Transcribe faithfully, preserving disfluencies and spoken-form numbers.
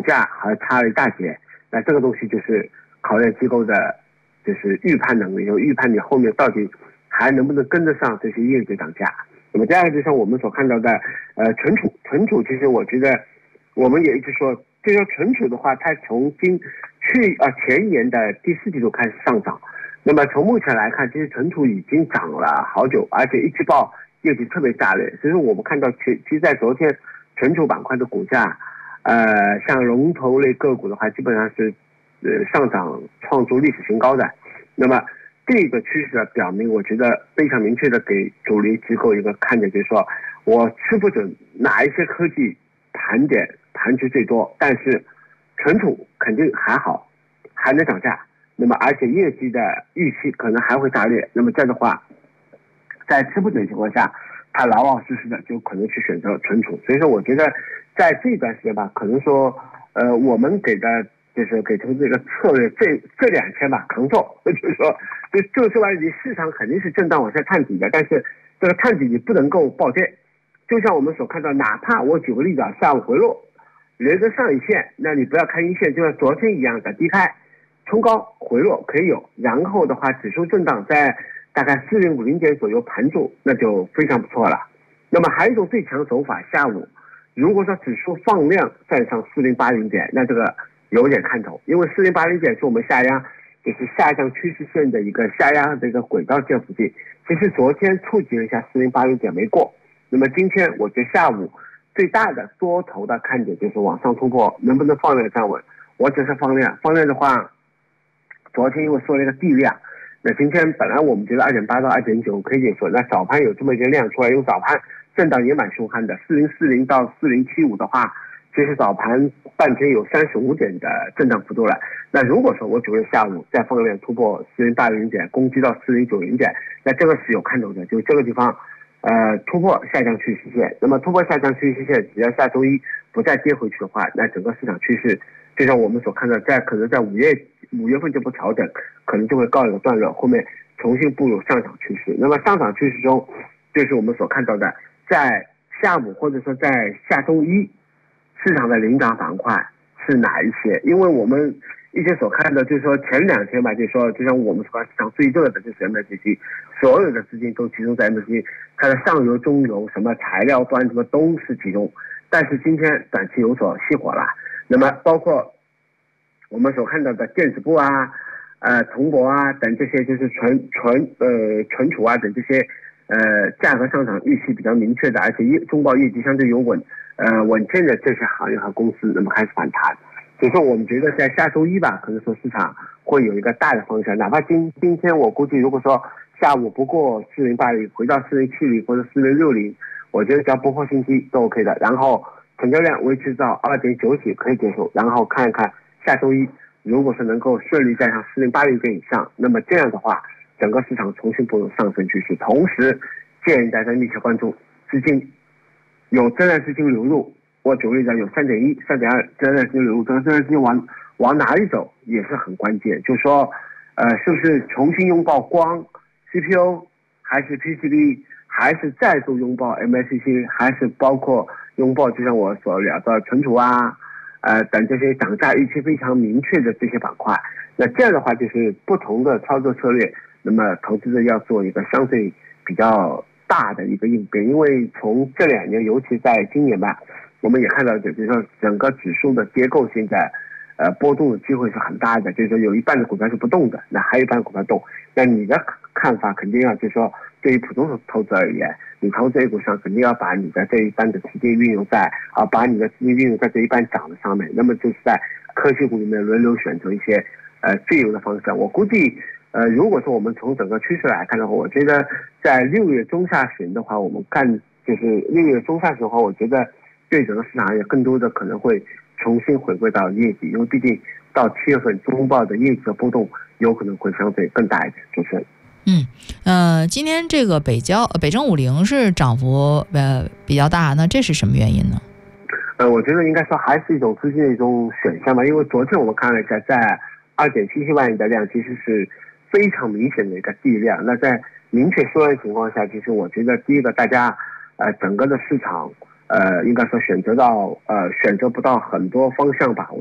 价还差了一大截，那这个东西就是考验机构的就是预判能力，就预判你后面到底还能不能跟得上这些业绩涨价。那么第二个就像我们所看到的呃存储，存储其实我觉得我们也一直说，就说存储的话，它从今去啊前年的第四季度开始上涨，那么从目前来看，其实存储已经涨了好久，而且一季报业绩特别炸裂。所以说我们看到其其实在昨天存储板块的股价，呃像龙头类个股的话，基本上是呃上涨创出历史新高的。那么这个趋势表明，我觉得非常明确的给主力机构一个看点，就是说我吃不准哪一些科技盘点盘区最多，但是存储肯定还好，还能涨价。那么而且业绩的预期可能还会炸裂。那么这样的话，在吃不准情况下，他老老实实的就可能去选择存储。所以说，我觉得在这段时间吧，可能说呃我们给的。就是给出这个策略，这这两天吧扛揍，就是说，就就是说你市场肯定是震荡往下探底的，但是这个探底你不能够暴跌。就像我们所看到，哪怕我举个例子啊，下午回落，连着上影线，那你不要看阴线，就像昨天一样的低开，冲高回落可以有，然后的话指数震荡在大概四零五零点左右盘住，那就非常不错了。那么还有一种最强手法，下午如果说指数放量站上四零八零点，那这个有点看头，因为四零八零点是我们下压，就是下降趋势线的一个下压的一个轨道线附近。其实昨天触及了一下四零八零点没过，那么今天我觉得下午最大的多头的看点就是往上突破，能不能放量站稳？我只是放量，放量的话，昨天因为说了一个地量，那今天本来我们觉得二点八到二点九可以解说，那早盘有这么一个量出来，因为早盘震荡也蛮凶悍的，四零四零到四零七五的话。其实早盘半天有三十五点的震荡幅度了。那如果说我主力下午再放量突破四零八零点，攻击到四零九零点，那这个是有看头的。就这个地方，呃，突破下降趋势线。那么突破下降趋势线，只要下周一不再跌回去的话，那整个市场趋势，就像我们所看到，在可能在五月五月份这波调整，可能就会告一个段落，后面重新步入上涨趋势。那么上涨趋势中，就是我们所看到的，在下午或者说在下周一。市场的领涨板块是哪一些？因为我们一些所看的，就是说前两天吧，就是说就像我们说市场最热的就是 M A C D， 所有的资金都集中在 M A C D， 它的上游、中游、什么材料端什么都是集中。但是今天短期有所熄火了，那么包括我们所看到的电子部啊、呃铜箔啊等这些，就是存存呃存储啊等这些呃价格上涨预期比较明确的，而且业中报业绩相对有稳。呃，稳健的这些行业和公司，那么开始反弹。所以说，我们觉得在下周一吧，可能说市场会有一个大的方向。哪怕今今天我估计，如果说下午不过四零八零，回到四零七零或者四零六零，我觉得只要不破新低都 OK 的。然后成交量维持到二点九几可以接受。然后看一看下周一，如果是能够顺利站上四零八零点以上，那么这样的话，整个市场重新步入上升趋势。同时，建议大家密切关注资金。有真的资金流入，我举个例子，有三点一、三点二真的资金流入，这个真的资金往往哪里走也是很关键。就是说，呃，是不是重新拥抱光 C P U， 还是 P C B， 还是再度拥抱 M A C C， 还是包括拥抱就像我所聊的存储啊，呃等这些涨价预期非常明确的这些板块。那这样的话，就是不同的操作策略，那么投资者要做一个相对比较大的一个应变，因为从这两年，尤其在今年吧，我们也看到，就是说整个指数的结构现在，呃，波动的机会是很大的，就是说有一半的股票是不动的，那还有一半股票动。那你的看法肯定要就是说，对于普通投资而言，你投资 A 股上肯定要把你的这一半的资金运用在啊，把你的资金运用在这一半涨的上面，那么就是在科技股里面轮流选择一些呃最优的方向。我估计。呃，如果说我们从整个趋势来看的话，我觉得在六月中下旬的话，我们看就是六月中下旬的话，我觉得对整个市场也更多的可能会重新回归到业绩，因为毕竟到七月份中报的业绩的波动有可能会相对更大一点。主持人， 嗯，呃，今天这个北交北证五零是涨幅呃比较大，那这是什么原因呢？ 呃，我觉得应该说还是一种资金的一种选项吧，因为昨天我们看了一下，在二点七七万亿的量其实是非常明显的一个地量。那在明确说的情况下，其实我觉得第一个，大家呃整个的市场呃应该说选择到呃选择不到很多方向吧。